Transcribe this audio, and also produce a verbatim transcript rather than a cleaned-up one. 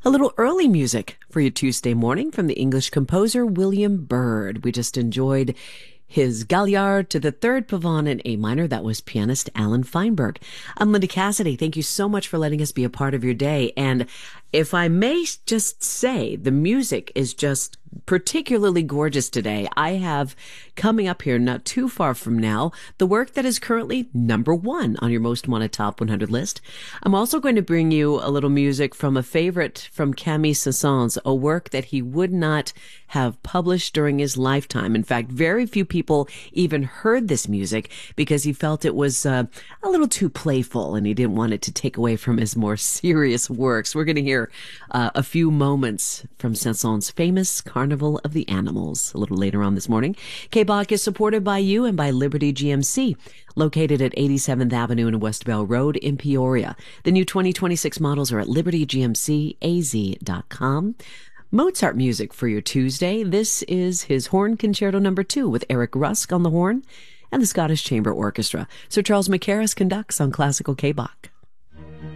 A little early music for your Tuesday morning from the English composer William Byrd. We just enjoyed his Galliard to the third Pavane in A minor. That was pianist Alan Feinberg. I'm Linda Cassidy. Thank you so much for letting us be a part of your day. And if I may just say, the music is just particularly gorgeous today. I have coming up here not too far from now the work that is currently number one on your most wanted top one hundred list. I'm also going to bring you a little music from a favorite from Camille Saint-Saëns, a work that he would not have published during his lifetime. In fact, very few people even heard this music because he felt it was uh, a little too playful and he didn't want it to take away from his more serious works. We're going to hear uh, a few moments from Saint-Saëns' famous Carnival of the Animals a little later on this morning. K-Bach is supported by you and by Liberty G M C, located at eighty-seventh Avenue and West Bell Road in Peoria. The new twenty twenty-six models are at liberty g m c a z dot com. Mozart music for your Tuesday. This is his Horn Concerto number two with Eric Rusk on the horn and the Scottish Chamber Orchestra. Sir Charles Mackerras conducts on Classical K-Bach.